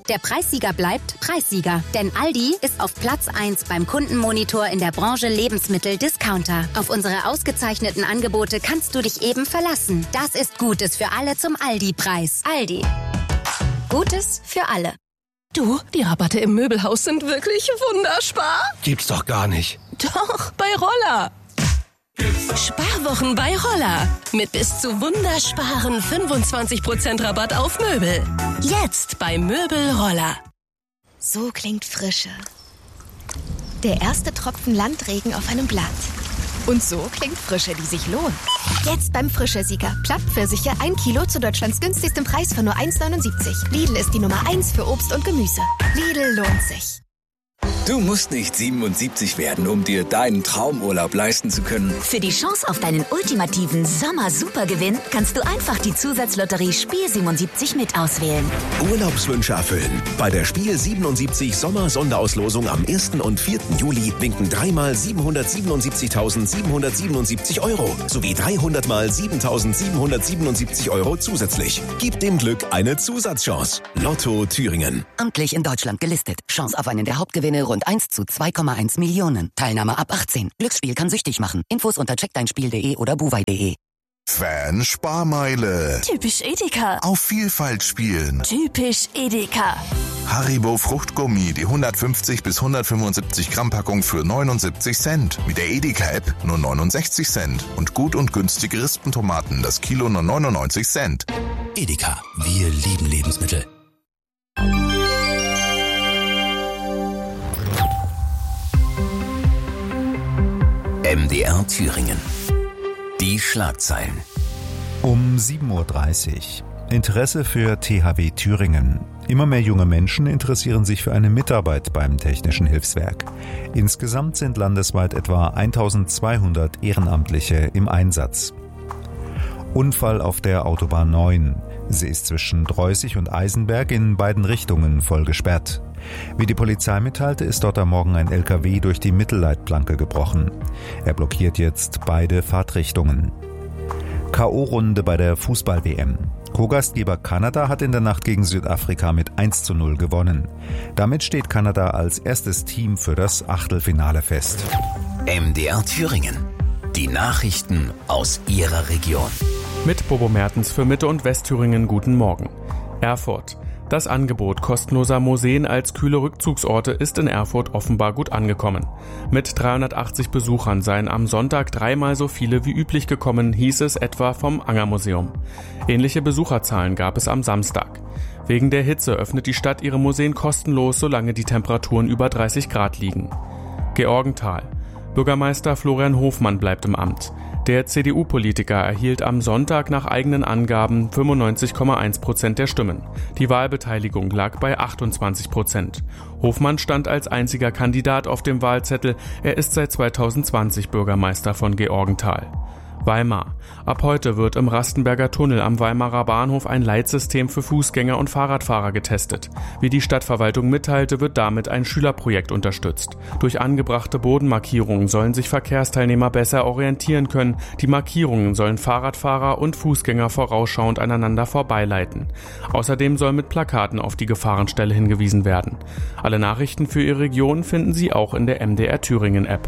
Der Preissieger bleibt Preissieger. Denn Aldi ist auf Platz 1 beim Kundenmonitor in der Branche Lebensmittel-Discounter. Auf unsere ausgezeichneten Angebote kannst du dich eben verlassen. Das ist Gutes für alle zum Aldi-Preis. Aldi. Gutes für alle. Du, die Rabatte im Möbelhaus sind wirklich wunderspar. Gibt's doch gar nicht. Doch, bei Roller. Sparwochen bei Roller. Mit bis zu wundersparen 25% Rabatt auf Möbel. Jetzt bei Möbel Roller. So klingt Frische. Der erste Tropfen Landregen auf einem Blatt. Und so klingt Frische, die sich lohnt. Jetzt beim Frische-Sieger. Plattpfirsiche 1 Kilo zu Deutschlands günstigstem Preis von nur 1,79. Lidl ist die Nummer 1 für Obst und Gemüse. Lidl lohnt sich. Du musst nicht 77 werden, um dir deinen Traumurlaub leisten zu können. Für die Chance auf deinen ultimativen Sommer-Supergewinn kannst du einfach die Zusatzlotterie Spiel 77 mit auswählen. Urlaubswünsche erfüllen. Bei der Spiel 77 Sommer-Sonderauslosung am 1. und 4. Juli winken 3 mal 777.777 Euro sowie 300 mal 7.777 Euro zusätzlich. Gib dem Glück eine Zusatzchance. Lotto Thüringen. Amtlich in Deutschland gelistet. Chance auf einen der Hauptgewinne rund 1 zu 2,1 Millionen. Teilnahme ab 18. Glücksspiel kann süchtig machen. Infos unter checkdeinspiel.de oder buwei.de. Fan-Sparmeile. Typisch Edeka. Auf Vielfalt spielen. Typisch Edeka. Haribo Fruchtgummi, die 150 bis 175 Gramm Packung für 79 Cent. Mit der Edeka-App nur 69 Cent. Und gut und günstige Rispentomaten, das Kilo nur 99 Cent. Edeka, wir lieben Lebensmittel. MDR Thüringen. Die Schlagzeilen. Um 7.30 Uhr. Interesse für THW Thüringen. Immer mehr junge Menschen interessieren sich für eine Mitarbeit beim Technischen Hilfswerk. Insgesamt sind landesweit etwa 1200 Ehrenamtliche im Einsatz. Unfall auf der Autobahn 9. Sie ist zwischen Dreußig und Eisenberg in beiden Richtungen voll gesperrt. Wie die Polizei mitteilte, ist dort am Morgen ein LKW durch die Mittelleitplanke gebrochen. Er blockiert jetzt beide Fahrtrichtungen. K.O.-Runde bei der Fußball-WM. Co-Gastgeber Kanada hat in der Nacht gegen Südafrika mit 1:0 gewonnen. Damit steht Kanada als erstes Team für das Achtelfinale fest. MDR Thüringen. Die Nachrichten aus Ihrer Region. Mit Bobo Mertens für Mitte- und Westthüringen guten Morgen. Erfurt. Das Angebot kostenloser Museen als kühle Rückzugsorte ist in Erfurt offenbar gut angekommen. Mit 380 Besuchern seien am Sonntag 3-mal so viele wie üblich gekommen, hieß es etwa vom Anger-Museum. Ähnliche Besucherzahlen gab es am Samstag. Wegen der Hitze öffnet die Stadt ihre Museen kostenlos, solange die Temperaturen über 30 Grad liegen. Georgenthal. Bürgermeister Florian Hofmann bleibt im Amt. Der CDU-Politiker erhielt am Sonntag nach eigenen Angaben 95,1% der Stimmen. Die Wahlbeteiligung lag bei 28%. Hofmann stand als einziger Kandidat auf dem Wahlzettel. Er ist seit 2020 Bürgermeister von Georgenthal. Weimar. Ab heute wird im Rastenberger Tunnel am Weimarer Bahnhof ein Leitsystem für Fußgänger und Fahrradfahrer getestet. Wie die Stadtverwaltung mitteilte, wird damit ein Schülerprojekt unterstützt. Durch angebrachte Bodenmarkierungen sollen sich Verkehrsteilnehmer besser orientieren können. Die Markierungen sollen Fahrradfahrer und Fußgänger vorausschauend aneinander vorbeileiten. Außerdem soll mit Plakaten auf die Gefahrenstelle hingewiesen werden. Alle Nachrichten für Ihre Region finden Sie auch in der MDR Thüringen App.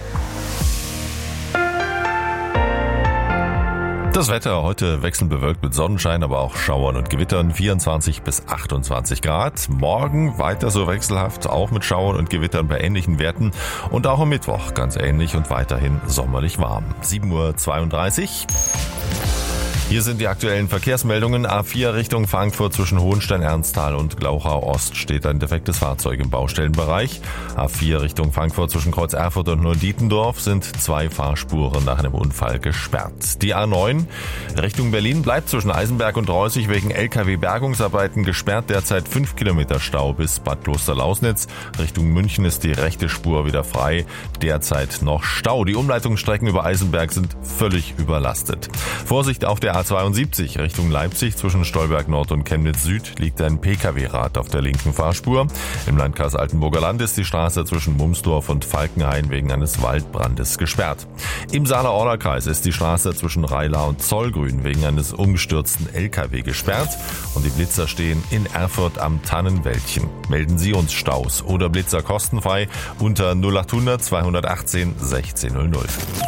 Das Wetter heute wechselnd bewölkt mit Sonnenschein, aber auch Schauern und Gewittern, 24 bis 28 Grad. Morgen weiter so wechselhaft, auch mit Schauern und Gewittern bei ähnlichen Werten. Und auch am Mittwoch ganz ähnlich und weiterhin sommerlich warm. 7.32 Uhr. Hier sind die aktuellen Verkehrsmeldungen. A4 Richtung Frankfurt zwischen Hohenstein-Ernsthal und Glauchau Ost steht ein defektes Fahrzeug im Baustellenbereich. A4 Richtung Frankfurt zwischen Kreuz Erfurt und Neudietendorf sind 2 Fahrspuren nach einem Unfall gesperrt. Die A9 Richtung Berlin bleibt zwischen Eisenberg und Dreußig wegen LKW-Bergungsarbeiten gesperrt. Derzeit 5 Kilometer Stau bis Bad Klosterlausnitz. Richtung München ist die rechte Spur wieder frei. Derzeit noch Stau. Die Umleitungsstrecken über Eisenberg sind völlig überlastet. Vorsicht auf der der A72 Richtung Leipzig zwischen Stolberg Nord und Chemnitz Süd liegt ein Pkw-Rad auf der linken Fahrspur. Im Landkreis Altenburger Land ist die Straße zwischen Mumsdorf und Falkenhain wegen eines Waldbrandes gesperrt. Im Saale-Orla-Kreis ist die Straße zwischen Reilau und Zollgrün wegen eines umgestürzten LKW gesperrt und die Blitzer stehen in Erfurt am Tannenwäldchen. Melden Sie uns Staus oder Blitzer kostenfrei unter 0800 218 1600.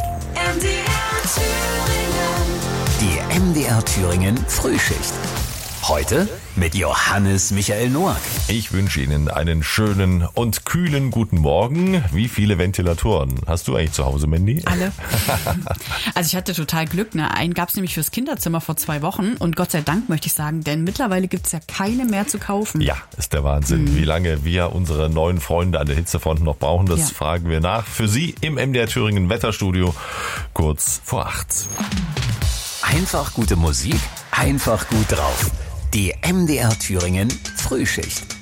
Die MDR Thüringen Frühschicht. Heute mit Johannes Michael Noack. Ich wünsche Ihnen einen schönen und kühlen guten Morgen. Wie viele Ventilatoren hast du eigentlich zu Hause, Mandy? Alle. Also ich hatte total Glück. Einen gab es nämlich fürs Kinderzimmer vor 2 Wochen. Und Gott sei Dank, möchte ich sagen, denn mittlerweile gibt es ja keine mehr zu kaufen. Ja, ist der Wahnsinn. Wie lange wir unsere neuen Freunde an der Hitzefront noch brauchen, das fragen wir nach. Für Sie im MDR Thüringen Wetterstudio kurz vor 8. Einfach gute Musik, einfach gut drauf. Die MDR Thüringen Frühschicht.